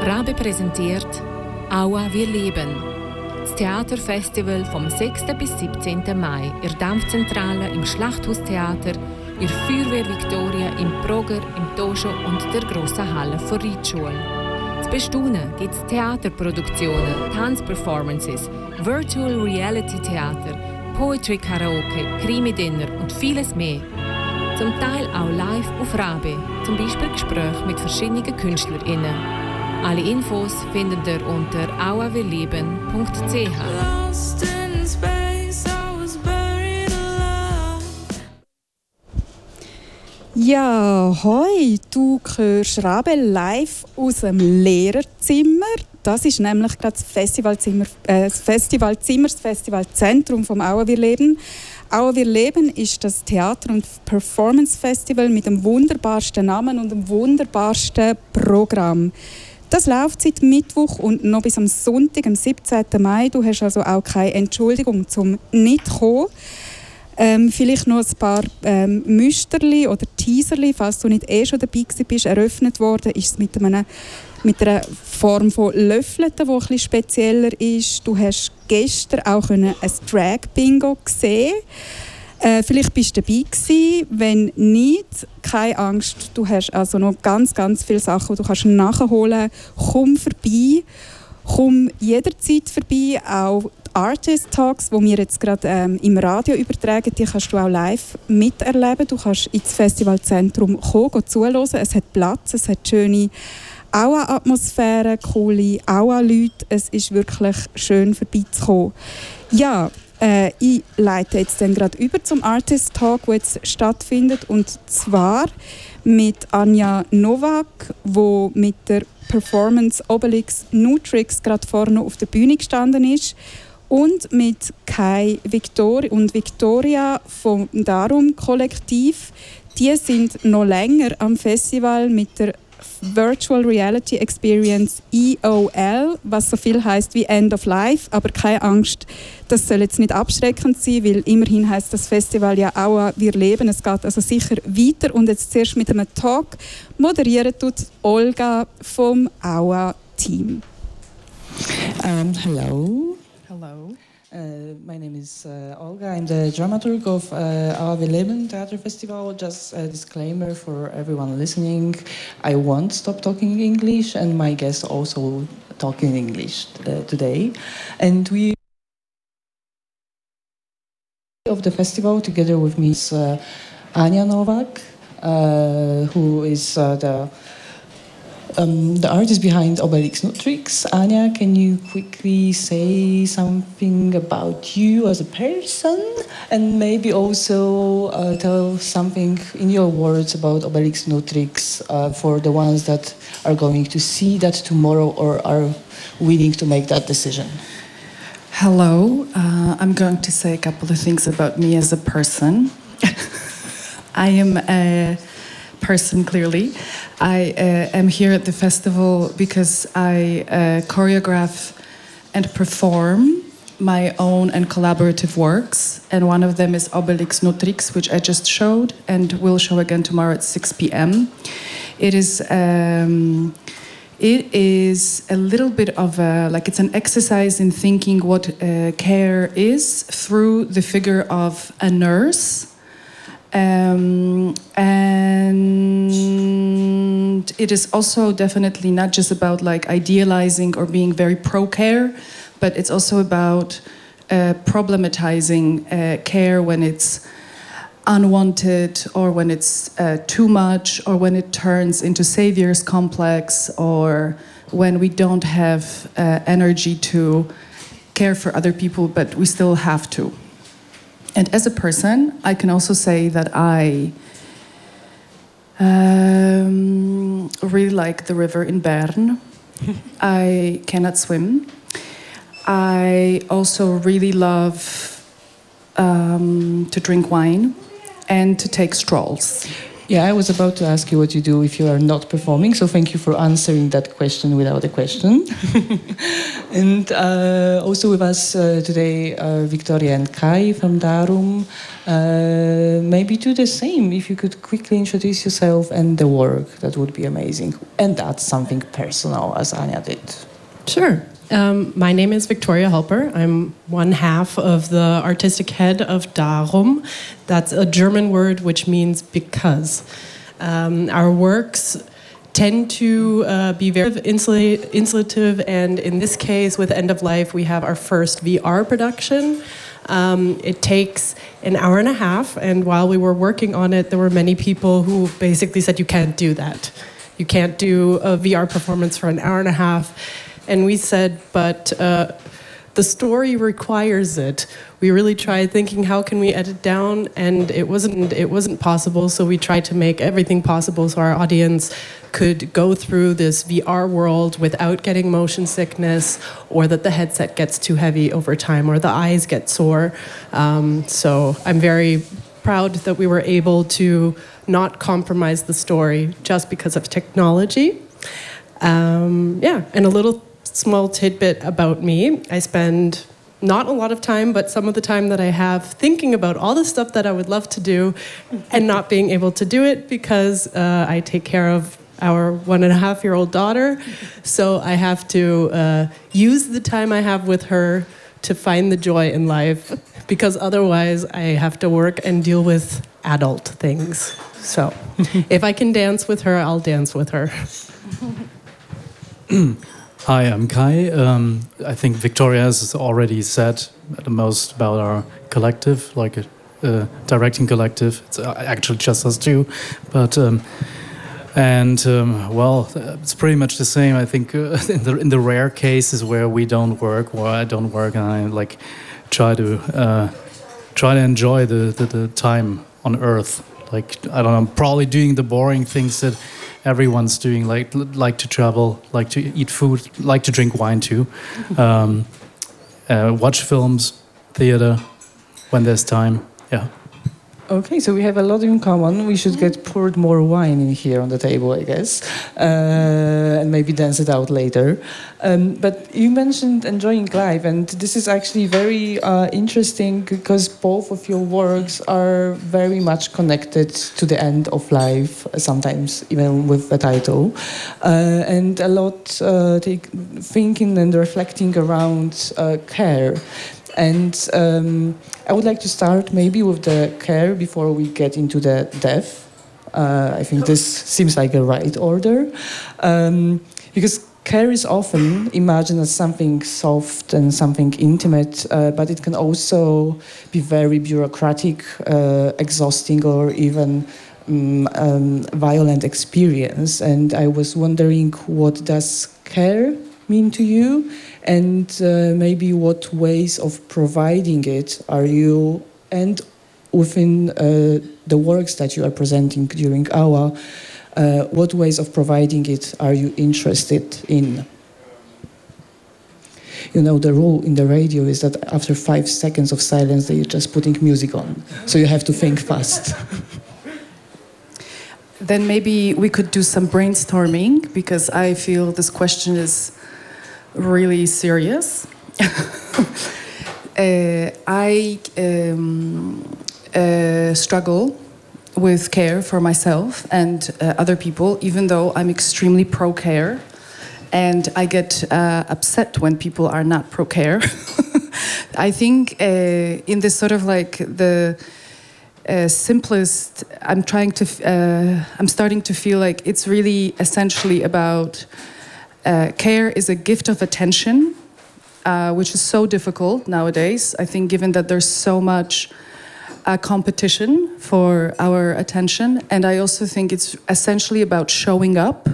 Rabe präsentiert «Aua, wir leben». Das Theaterfestival vom 6. bis 17. Mai in der Dampfzentrale, im Schlachthaustheater, in der Feuerwehr Victoria, im Proger, im Dojo und der grossen Halle der Reitschule. Zu bestaunen gibt es Theaterproduktionen, Tanzperformances, Virtual Reality Theater, Poetry Karaoke, Krimi-Dinner und vieles mehr. Zum Teil auch live auf Rabe, zum Beispiel Gespräche mit verschiedenen KünstlerInnen. Alle Infos findet ihr unter auawirleben.ch. Ja, hoi, du hörst Rabe live aus dem Lehrerzimmer. Das ist nämlich gerade das Festivalzimmer, das Festivalzentrum vom Aua wir leben. Aua wir leben ist das Theater- und Performance-Festival mit dem wunderbarsten Namen und dem wunderbarsten Programm. Das läuft seit Mittwoch und noch bis am Sonntag, am 17. Mai. Du hast also auch keine Entschuldigung zum nicht kommen. Vielleicht noch ein paar Müsterli oder Teaserli, falls du nicht schon dabei bist. Eröffnet worden ist es mit einer Form von Löffeln, die ein bisschen spezieller ist. Du hast gestern auch ein Drag-Bingo gesehen. Vielleicht bist du dabei gewesen. Wenn nicht, keine Angst. Du hast also noch ganz, ganz viele Sachen, die du nachholen kannst. Komm vorbei. Komm jederzeit vorbei. Auch die Artist Talks, die wir jetzt gerade im Radio übertragen, die kannst du auch live miterleben. Du kannst ins Festivalzentrum kommen, zuhören. Es hat Platz, es hat schöne Aua-Atmosphäre, coole Aua-Leute. Es ist wirklich schön vorbeizukommen. Ja, ich leite jetzt dann gerade über zum Artist Talk, der jetzt stattfindet. Und zwar mit Anja Novak, die mit der Performance Obelix Nutrix gerade vorne auf der Bühne gestanden ist. Und mit Kai und Victoria vom Darum-Kollektiv. Die sind noch länger am Festival mit der Virtual Reality Experience EOL, was so viel heisst wie End of Life, aber keine Angst, das soll jetzt nicht abschreckend sein, weil immerhin heisst das Festival ja Aua, wir leben. Es geht also sicher weiter und jetzt zuerst mit einem Talk moderieren tut Olga vom Aua-Team. Hello. Hello. My name is Olga. I'm the dramaturg of Aua wir leben Theater Festival. Just a disclaimer for everyone listening. I won't stop talking English and my guests also talking English today. And we of the festival together with me is Anja Novak, who is the artist behind Obelix Nutrix. Anja, can you quickly say something about you as a person and maybe also tell something in your words about Obelix Nutrix for the ones that are going to see that tomorrow or are willing to make that decision? Hello. I'm going to say a couple of things about me as a person. I am a person, clearly. I am here at the festival because I choreograph and perform my own and collaborative works, and one of them is Obelix Nutrix, which I just showed and will show again tomorrow at 6 p.m. It is a little bit of it's an exercise in thinking what care is through the figure of a nurse. And it is also definitely not just about like idealizing or being very pro-care, but it's also about problematizing care when it's unwanted or when it's too much or when it turns into savior's complex or when we don't have energy to care for other people, but we still have to. And as a person, I can also say that I really like the river in Bern. I cannot swim. I also really love to drink wine and to take strolls. Yeah, I was about to ask you what you do if you are not performing, so thank you for answering that question without a question. And also with us today are Victoria and Kai from Darum. Maybe do the same, if you could quickly introduce yourself and the work, that would be amazing. And add something personal, as Anya did. Sure. My name is Victoria Helper. I'm one half of the artistic head of Darum. That's a German word which means because. Our works tend to be very insulative, and in this case, with End of Life, we have our first VR production. It takes an hour and a half, and while we were working on it, there were many people who basically said, you can't do that. You can't do a VR performance for an hour and a half. And we said, but the story requires it. We really tried thinking, how can we edit down? And it wasn't possible. So we tried to make everything possible so our audience could go through this VR world without getting motion sickness, or that the headset gets too heavy over time, or the eyes get sore. So I'm very proud that we were able to not compromise the story just because of technology. And a little small tidbit about me. I spend not a lot of time, but some of the time that I have thinking about all the stuff that I would love to do and not being able to do it because I take care of our 1.5-year-old daughter. So I have to use the time I have with her to find the joy in life, because otherwise I have to work and deal with adult things. So if I can dance with her, I'll dance with her. Hi, I'm Kai. I think Victoria has already said the most about our collective, like a directing collective. It's actually just us two, but it's pretty much the same. I think in the rare cases where we don't work, or I don't work, and I like try to enjoy the time on Earth. Like, I don't know, probably doing the boring things that everyone's doing, like to travel, like to eat food, like to drink wine too, watch films, theater, when there's time. Yeah. Okay, so we have a lot in common. We should get poured more wine in here on the table, I guess, and maybe dance it out later. But you mentioned enjoying life, and this is actually very interesting because both of your works are very much connected to the end of life, sometimes even with the title, and a lot thinking and reflecting around care. And I would like to start maybe with the care before we get into the death. I think this seems like a right order. Because care is often imagined as something soft and something intimate, but it can also be very bureaucratic, exhausting, or even violent experience. And I was wondering, what does care mean to you? And maybe what ways of providing it are you, and within the works that you are presenting during AWA, what ways of providing it are you interested in? You know, the rule in the radio is that after 5 seconds of silence, they're just putting music on. So you have to think fast. Then maybe we could do some brainstorming, because I feel this question is really serious. I struggle with care for myself and other people, even though I'm extremely pro-care. And I get upset when people are not pro-care. I think in this sort of like the simplest, I'm starting to feel like it's really essentially about care is a gift of attention, which is so difficult nowadays. I think given that there's so much competition for our attention. And I also think it's essentially about showing up,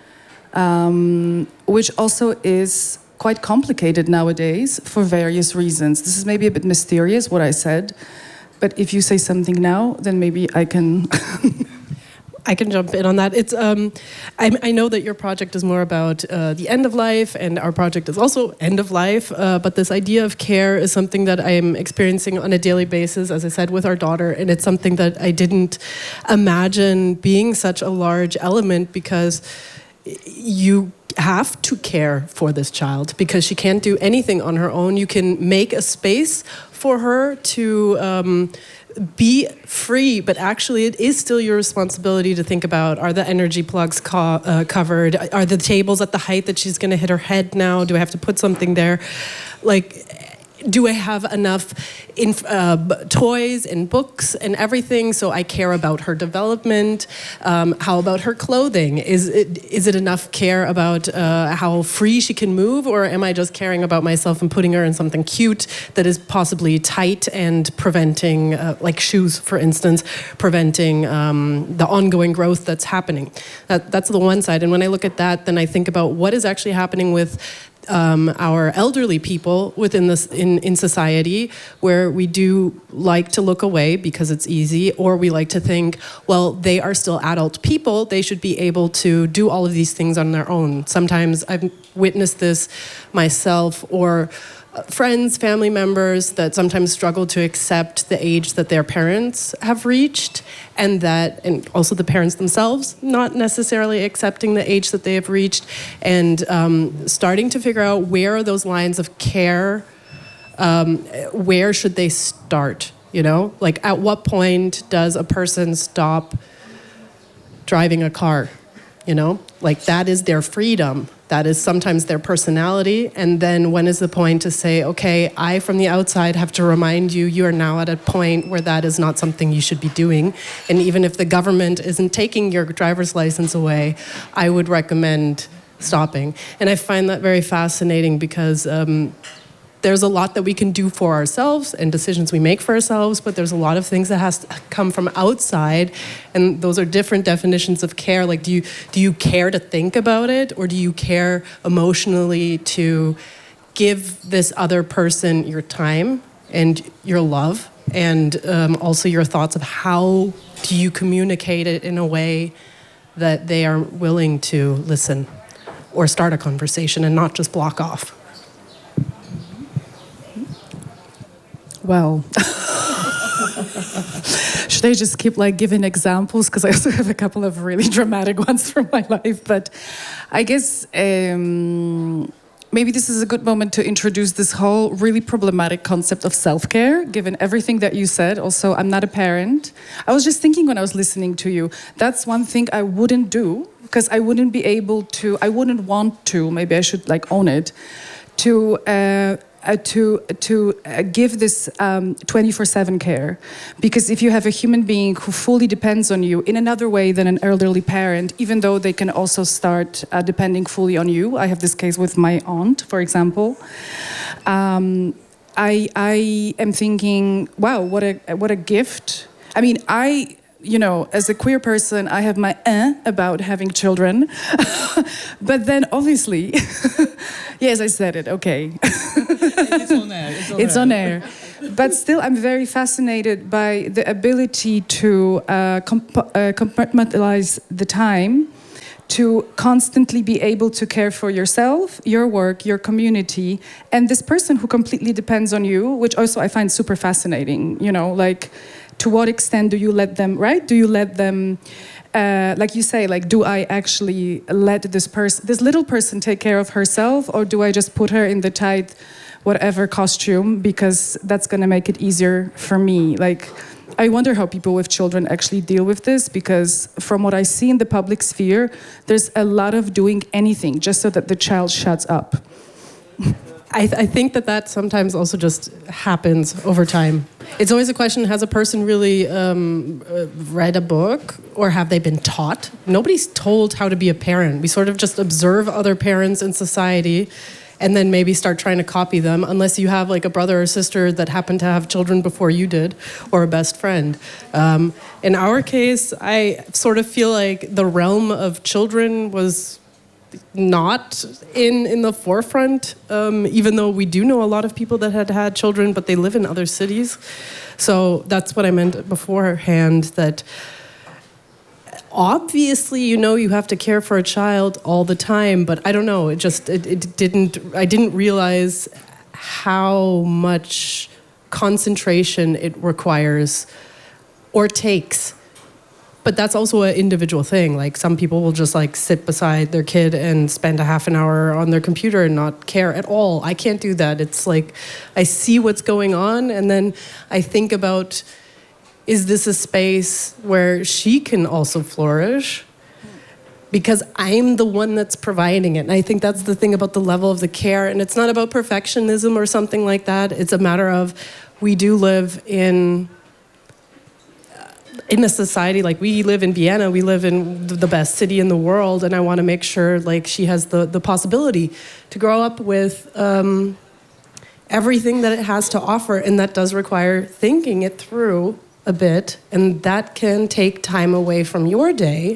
which also is quite complicated nowadays for various reasons. This is maybe a bit mysterious, what I said, but if you say something now, then maybe I can... I can jump in on that. It's I know that your project is more about the end of life, and our project is also end of life. But this idea of care is something that I am experiencing on a daily basis, as I said, with our daughter, and it's something that I didn't imagine being such a large element, because you have to care for this child because she can't do anything on her own. You can make a space for her to be free, but actually it is still your responsibility to think about, are the energy plugs covered? Are the tables at the height that she's going to hit her head now? Do I have to put something there? Like, do I have enough toys and books and everything so I care about her development? How about her clothing? Is it enough care about how free she can move, or am I just caring about myself and putting her in something cute that is possibly tight and preventing, like shoes, for instance, preventing the ongoing growth that's happening? That's the one side. And when I look at that, then I think about what is actually happening with our elderly people within this in society, where we do like to look away because it's easy, or we like to think, well, they are still adult people, they should be able to do all of these things on their own. Sometimes I've witnessed this myself, or friends, family members that sometimes struggle to accept the age that their parents have reached, and also the parents themselves not necessarily accepting the age that they have reached, and starting to figure out where are those lines of care, where should they start, like at what point does a person stop driving a car, like that is their freedom. That is sometimes their personality. And then when is the point to say, okay, I from the outside have to remind you, you are now at a point where that is not something you should be doing. And even if the government isn't taking your driver's license away, I would recommend stopping. And I find that very fascinating, because there's a lot that we can do for ourselves and decisions we make for ourselves, but there's a lot of things that has to come from outside, and those are different definitions of care. Like, do you care to think about it, or do you care emotionally to give this other person your time and your love, and also your thoughts of how do you communicate it in a way that they are willing to listen or start a conversation and not just block off? Well, should I just keep giving examples? Because I also have a couple of really dramatic ones from my life. But I guess maybe this is a good moment to introduce this whole really problematic concept of self-care, given everything that you said. Also, I'm not a parent. I was just thinking when I was listening to you, that's one thing I wouldn't do, because I wouldn't be able to, I wouldn't want to, maybe I should own it, to give this 24/7 care. Because if you have a human being who fully depends on you in another way than an elderly parent, even though they can also start depending fully on you. I have this case with my aunt, for example. I am thinking, wow, what a gift. I mean, as a queer person, I have my about having children. But then obviously, yes, I said it, okay. It's on air. It's on air. But still, I'm very fascinated by the ability to compartmentalize the time, to constantly be able to care for yourself, your work, your community, and this person who completely depends on you, which also I find super fascinating, to what extent do you let them, right? Do you let them, like you say, do I actually let this little person take care of herself, or do I just put her in the tight whatever costume because that's going to make it easier for me? I wonder how people with children actually deal with this, because from what I see in the public sphere, there's a lot of doing anything just so that the child shuts up. I think that sometimes also just happens over time. It's always a question, has a person really read a book, or have they been taught? Nobody's told how to be a parent. We sort of just observe other parents in society and then maybe start trying to copy them, unless you have a brother or sister that happened to have children before you did, or a best friend. In our case, I sort of feel like the realm of children was not in the forefront, even though we do know a lot of people that had children, but they live in other cities. So that's what I meant beforehand, that obviously, you have to care for a child all the time, but I don't know. I didn't realize how much concentration it requires or takes. But that's also an individual thing. Like, some people will just like sit beside their kid and spend a half an hour on their computer and not care at all. I can't do that. It's like, I see what's going on, and then I think about, is this a space where she can also flourish? Because I'm the one that's providing it. And I think that's the thing about the level of the care. And it's not about perfectionism or something like that. It's a matter of, we do live in a society, like we live in Vienna, we live in the best city in the world, and I want to make sure like she has the possibility to grow up with everything that it has to offer, and that does require thinking it through a bit, and that can take time away from your day.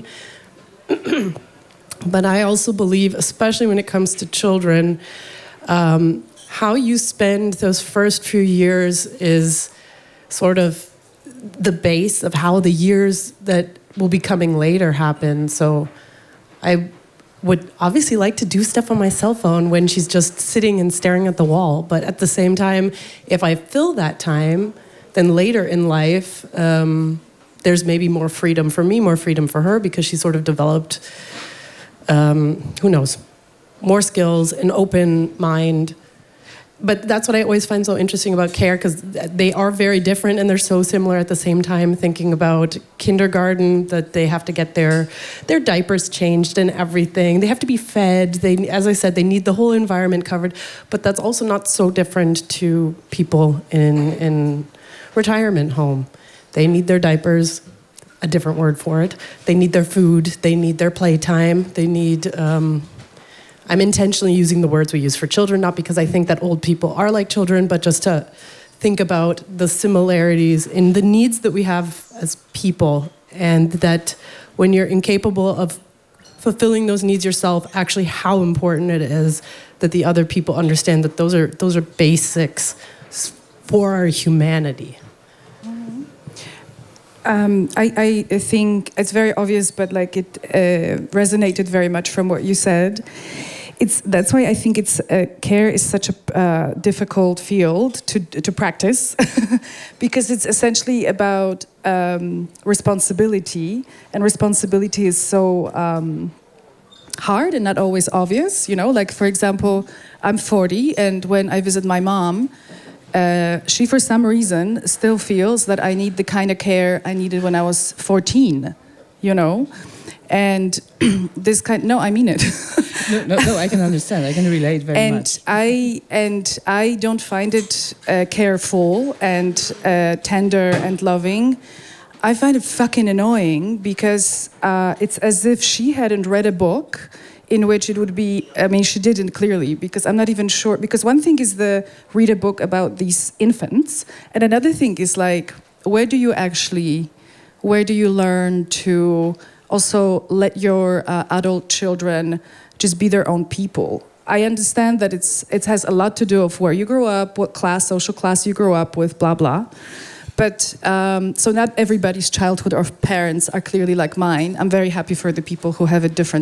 But I also believe, especially when it comes to children, how you spend those first few years is sort of the base of how the years that will be coming later happen. So I would obviously like to do stuff on my cell phone when she's just sitting and staring at the wall. But at the same time, if I fill that time, then later in life, there's maybe more freedom for me, more freedom for her, because she sort of developed, who knows, more skills, an open mind. But that's what I always find so interesting about care, because they are very different and they're so similar at the same time. Thinking about kindergarten, that they have to get their diapers changed and everything. They have to be fed. They, as I said, they need the whole environment covered. But that's also not so different to people in retirement home. They need their diapers, a different word for it. They need their food. They need their playtime. They need... I'm intentionally using the words we use for children, not because I think that old people are like children, but just to think about the similarities in the needs that we have as people, and that when you're incapable of fulfilling those needs yourself, actually how important it is that the other people understand that those are basics for our humanity. I think it's very obvious, but like it resonated very much from what you said. That's why I think care is such a difficult field to practice, because it's essentially about responsibility, and responsibility is so hard and not always obvious. Like, for example, I'm 40, and when I visit my mom, she, for some reason, still feels that I need the kind of care I needed when I was 14, And this no, I mean it. No, I can understand. I can relate very much. And I don't find it careful and tender and loving. I find it fucking annoying, because it's as if she hadn't read a book in which it would be, I mean, she didn't clearly, because I'm not even sure, because one thing is read a book about these infants, and another thing is like, where do you learn to also let your adult children just be their own people? I understand that it has a lot to do with where you grow up, what social class you grow up with, blah, blah. But, so not everybody's childhood or parents are clearly like mine. I'm very happy for the people who have a different